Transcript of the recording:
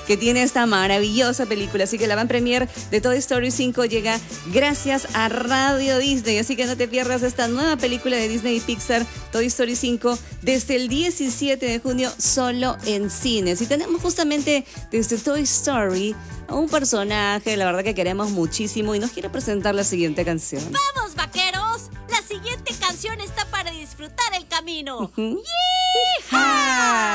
que tiene esta maravillosa película. Así que la van premier de Toy Story 5 llega gracias a Radio Disney. Así que no te pierdas esta nueva película de Disney y Pixar, Toy Story 5, desde el 17 de junio solo en cines. Y tenemos justamente desde Toy Story a un personaje, la verdad que queremos muchísimo y nos quiere presentar la siguiente canción. ¡Vamos, vaqueros! La siguiente canción está para disfrutar el camino. Uh-huh. ¡Yeehaw!